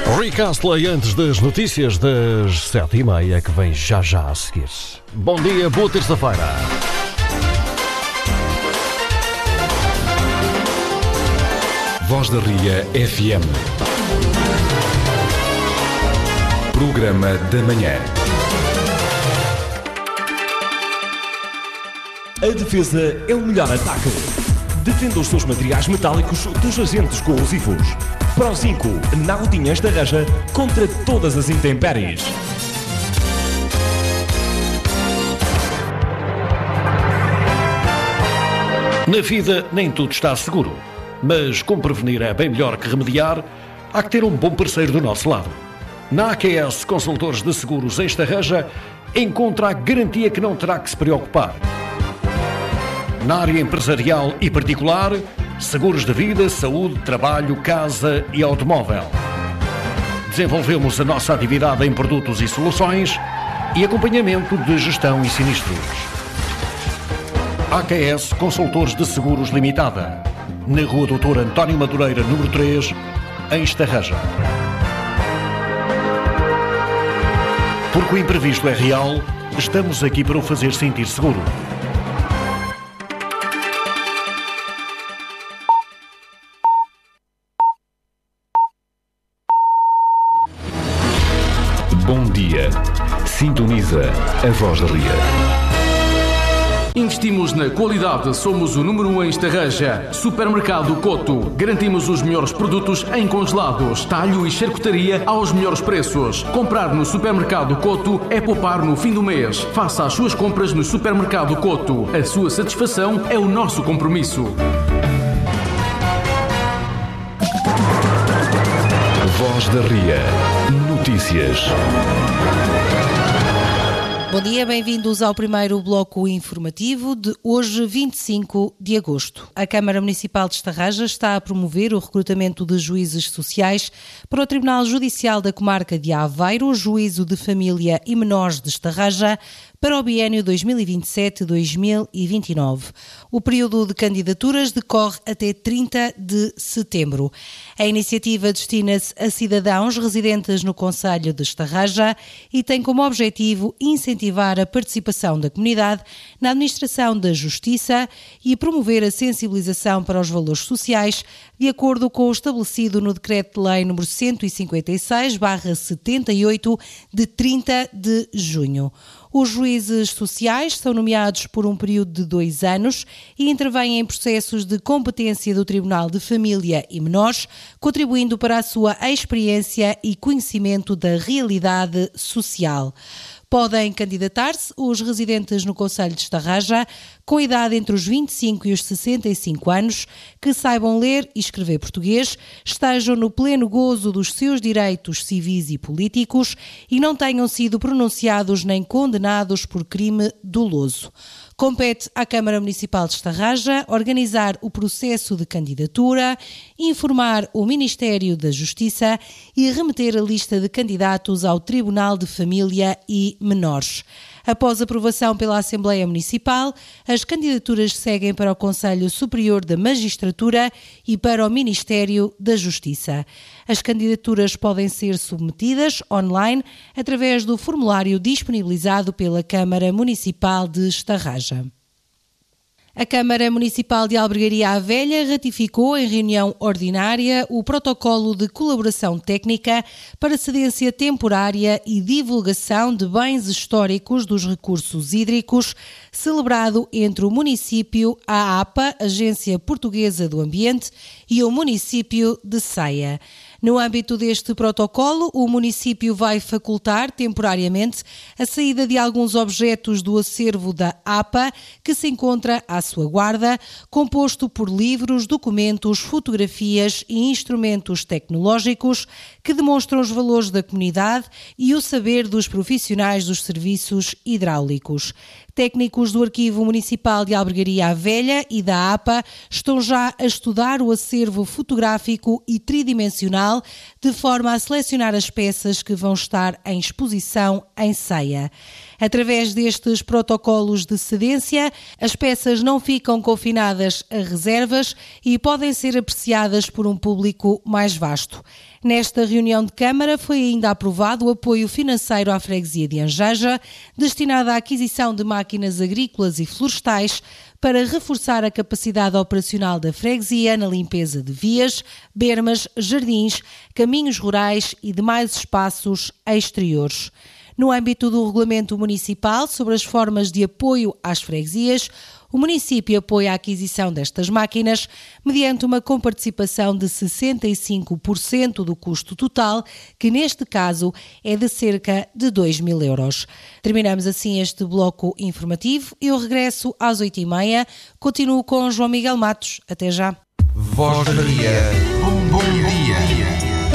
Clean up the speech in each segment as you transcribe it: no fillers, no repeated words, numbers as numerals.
Rick Astley antes das notícias das 7h30 que vem já a seguir. Bom dia, boa terça-feira. Voz da Ria FM. Programa da manhã. A defesa é o melhor ataque. Defenda os seus materiais metálicos dos agentes corrosivos. Pro 5, na Rodinha Estarraja, contra todas as intempéries. Na vida nem tudo está seguro, mas como prevenir é bem melhor que remediar, há que ter um bom parceiro do nosso lado. Na AQS Consultores de Seguros em Estarraja, encontra a garantia que não terá que se preocupar. Na área empresarial e particular, seguros de vida, saúde, trabalho, casa e automóvel. Desenvolvemos a nossa atividade em produtos e soluções e acompanhamento de gestão e sinistros. AQS Consultores de Seguros Limitada, na Rua Doutor António Madureira, número 3, em Estarraja. Porque o imprevisto é real, estamos aqui para o fazer sentir seguro. Bom dia. Sintoniza a Voz da Ria. Investimos na qualidade, somos o número 1 em Estarraja. Supermercado Coto. Garantimos os melhores produtos em congelados, talho e charcutaria aos melhores preços. Comprar no Supermercado Coto é poupar no fim do mês. Faça as suas compras no Supermercado Coto. A sua satisfação é o nosso compromisso. Voz da Ria. Notícias. Bom dia, bem-vindos ao primeiro bloco informativo de hoje, 25 de agosto. A Câmara Municipal de Estarraja está a promover o recrutamento de juízes sociais para o Tribunal Judicial da Comarca de Aveiro, Juízo de Família e Menores de Estarraja, para o biénio 2027-2029. O período de candidaturas decorre até 30 de setembro. A iniciativa destina-se a cidadãos residentes no concelho de Estarraja e tem como objetivo incentivar a participação da comunidade na administração da justiça e promover a sensibilização para os valores sociais, de acordo com o estabelecido no Decreto-Lei nº 156/78, de 30 de junho. Os juízes sociais são nomeados por um período de 2 anos e intervêm em processos de competência do Tribunal de Família e Menores, contribuindo para a sua experiência e conhecimento da realidade social. Podem candidatar-se os residentes no concelho de Estarraja com idade entre os 25 e os 65 anos, que saibam ler e escrever português, estejam no pleno gozo dos seus direitos civis e políticos e não tenham sido pronunciados nem condenados por crime doloso. Compete à Câmara Municipal de Estarraja organizar o processo de candidatura, informar o Ministério da Justiça e remeter a lista de candidatos ao Tribunal de Família e Menores. Após aprovação pela Assembleia Municipal, as candidaturas seguem para o Conselho Superior da Magistratura e para o Ministério da Justiça. As candidaturas podem ser submetidas online através do formulário disponibilizado pela Câmara Municipal de Estarraja. A Câmara Municipal de Albergaria à Velha ratificou em reunião ordinária o protocolo de colaboração técnica para cedência temporária e divulgação de bens históricos dos recursos hídricos, celebrado entre o município, a APA, Agência Portuguesa do Ambiente, e o município de Ceia. No âmbito deste protocolo, o município vai facultar temporariamente a saída de alguns objetos do acervo da APA, que se encontra à sua guarda, composto por livros, documentos, fotografias e instrumentos tecnológicos que demonstram os valores da comunidade e o saber dos profissionais dos serviços hidráulicos. Técnicos do Arquivo Municipal de Albergaria à Velha e da APA estão já a estudar o acervo acervo fotográfico e tridimensional, de forma a selecionar as peças que vão estar em exposição em ceia. Através destes protocolos de cedência, as peças não ficam confinadas a reservas e podem ser apreciadas por um público mais vasto. Nesta reunião de Câmara foi ainda aprovado o apoio financeiro à freguesia de Anjeja, destinado à aquisição de máquinas agrícolas e florestais para reforçar a capacidade operacional da freguesia na limpeza de vias, bermas, jardins, caminhos rurais e demais espaços exteriores. No âmbito do Regulamento Municipal sobre as formas de apoio às freguesias, o município apoia a aquisição destas máquinas mediante uma comparticipação de 65% do custo total, que neste caso é de cerca de 2.000 euros. Terminamos assim este bloco informativo. Eu regresso às 8h30. Continuo com João Miguel Matos. Até já. Voz Maria. Bom dia.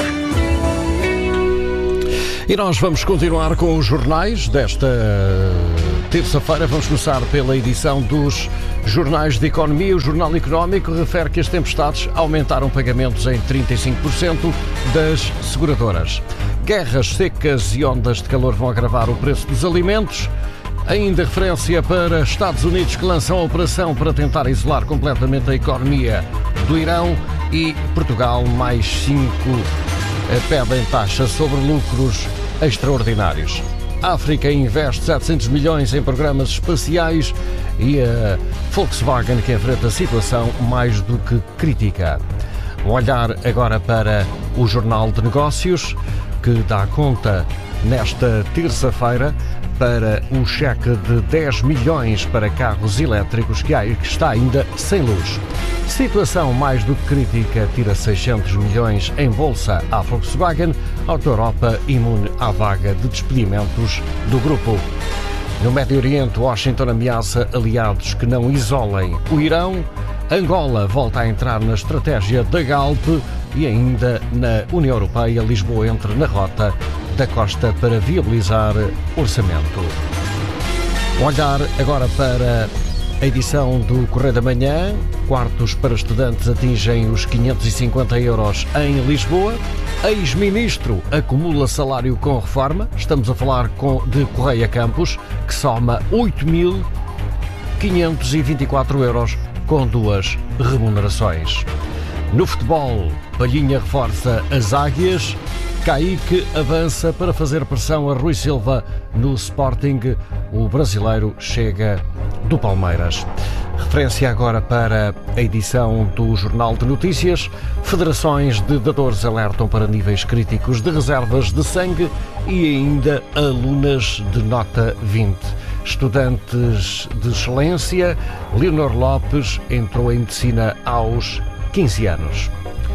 E nós vamos continuar com os jornais desta terça-feira. Vamos começar pela edição dos jornais de economia. O Jornal Económico refere que as tempestades aumentaram pagamentos em 35% das seguradoras. Guerras, secas e ondas de calor vão agravar o preço dos alimentos. Ainda referência para Estados Unidos, que lançam a operação para tentar isolar completamente a economia do Irão, e Portugal, mais 5 pedem taxa sobre lucros extraordinários. A África investe 700 milhões em programas espaciais e a Volkswagen, que enfrenta a situação mais do que crítica. Um olhar agora para o Jornal de Negócios, que dá conta nesta terça-feira para o cheque de 10 milhões para carros elétricos que está ainda sem luz. Situação mais do que crítica, tira 600 milhões em bolsa à Volkswagen, Auto Europa imune à vaga de despedimentos do grupo. No Médio Oriente, Washington ameaça aliados que não isolem o Irão. Angola volta a entrar na estratégia da Galp e ainda na União Europeia, Lisboa entra na rota da Costa para viabilizar orçamento. Um olhar agora para a edição do Correio da Manhã. Quartos para estudantes atingem os 550 euros em Lisboa. Ex-ministro acumula salário com reforma. Estamos a falar de Correia Campos, que soma 8.524 euros com 2 remunerações. No futebol, Palhinha reforça as Águias. Kaique avança para fazer pressão a Rui Silva no Sporting. O brasileiro chega do Palmeiras. Referência agora para a edição do Jornal de Notícias. Federações de dadores alertam para níveis críticos de reservas de sangue e ainda alunas de nota 20. Estudantes de excelência, Leonor Lopes entrou em medicina aos 15 anos.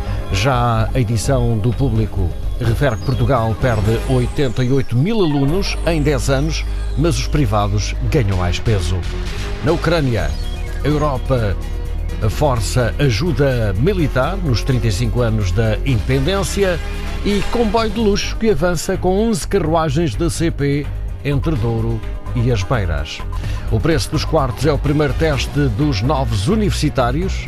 Já a edição do Público refere que Portugal perde 88 mil alunos em 10 anos, mas os privados ganham mais peso. Na Ucrânia, a Europa força ajuda militar nos 35 anos da independência e comboio de luxo que avança com 11 carruagens da CP entre Douro e as Beiras. O preço dos quartos é o primeiro teste dos novos universitários.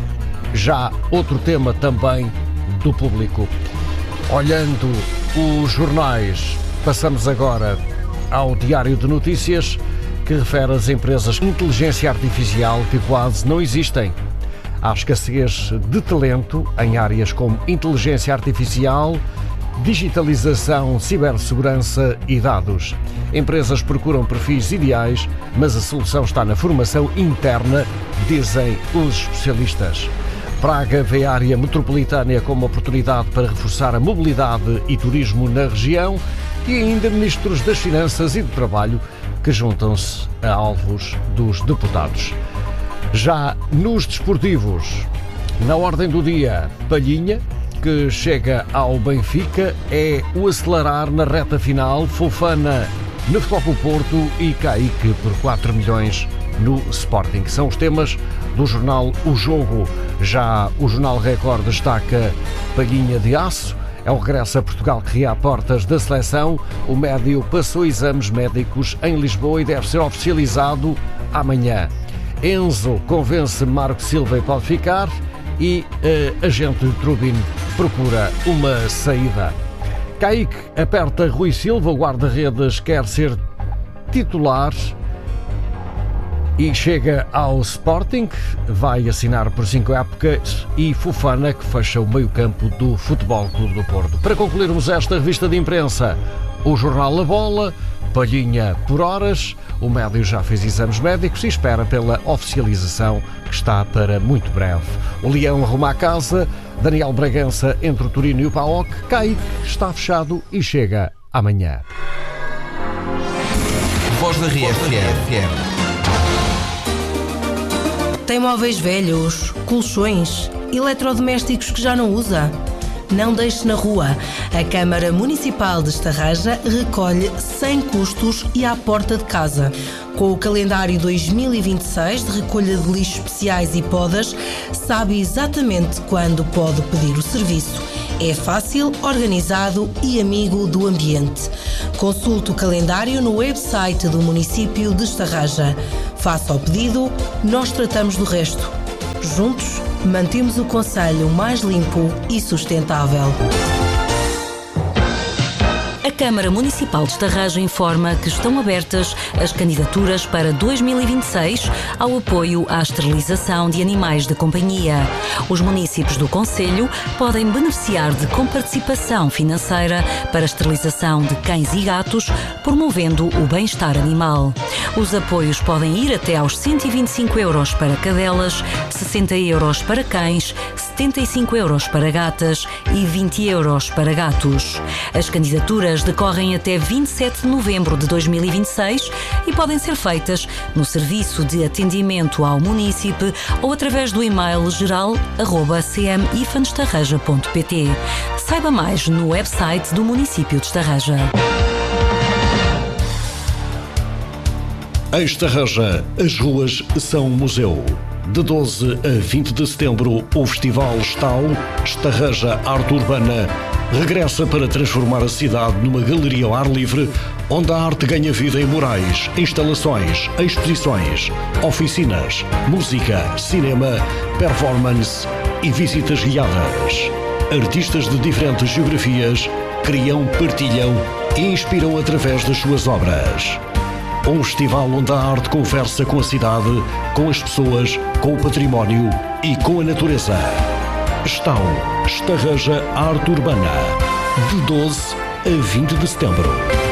Já outro tema também do Público. Olhando os jornais, passamos agora ao Diário de Notícias, que refere às empresas de inteligência artificial que quase não existem. Há escassez de talento em áreas como inteligência artificial, digitalização, cibersegurança e dados. Empresas procuram perfis ideais, mas a solução está na formação interna, dizem os especialistas. Braga vê a área metropolitana como oportunidade para reforçar a mobilidade e turismo na região, e ainda ministros das Finanças e do Trabalho que juntam-se a alvos dos deputados. Já nos desportivos, na ordem do dia, Palhinha, que chega ao Benfica, é o acelerar na reta final, Fofana no Futebol Porto e Kaique por 4 milhões no Sporting. São os temas do jornal O Jogo. Já o jornal Record destaca Palhinha de aço. É o regresso a Portugal que ria portas da seleção. O médio passou exames médicos em Lisboa e deve ser oficializado amanhã. Enzo convence Marco Silva e pode ficar. e agente Trubin procura uma saída. Kaique aperta Rui Silva, o guarda-redes quer ser titular e chega ao Sporting, vai assinar por 5 épocas, e Fofana, que fecha o meio-campo do Futebol Clube do Porto. Para concluirmos esta revista de imprensa, o jornal A Bola, Palhinha por horas, o médio já fez exames médicos e espera pela oficialização, que está para muito breve. O Leão arruma a casa, Daniel Bragança entre o Torino e o PAOK, Kaique está fechado e chega amanhã. Voz da RFM. Tem móveis velhos, colchões, eletrodomésticos que já não usa? Não deixe na rua. A Câmara Municipal de Estarreja recolhe sem custos e à porta de casa. Com o calendário 2026 de recolha de lixos especiais e podas, sabe exatamente quando pode pedir o serviço. É fácil, organizado e amigo do ambiente. Consulte o calendário no website do município de Estarreja. Faça o pedido, nós tratamos do resto. Juntos, mantemos o concelho mais limpo e sustentável. A Câmara Municipal de Estarreja informa que estão abertas as candidaturas para 2026 ao apoio à esterilização de animais de companhia. Os municípios do concelho podem beneficiar de comparticipação financeira para a esterilização de cães e gatos, promovendo o bem-estar animal. Os apoios podem ir até aos 125 € para cadelas, 60 € para cães, 75 € para gatas e 20 € para gatos. As candidaturas decorrem até 27 de novembro de 2026 e podem ser feitas no Serviço de Atendimento ao Munícipe ou através do e-mail geral@cmifanestarreja.pt. Saiba mais no website do município de Estarreja. Em Estarreja, as ruas são um museu. De 12 a 20 de setembro, o Festival Estau, Estarreja Arte Urbana, regressa para transformar a cidade numa galeria ao ar livre, onde a arte ganha vida em murais, instalações, exposições, oficinas, música, cinema, performance e visitas guiadas. Artistas de diferentes geografias criam, partilham e inspiram através das suas obras. Um festival onde a arte conversa com a cidade, com as pessoas, com o património e com a natureza. Estão Estarreja Arte Urbana, de 12 a 20 de setembro.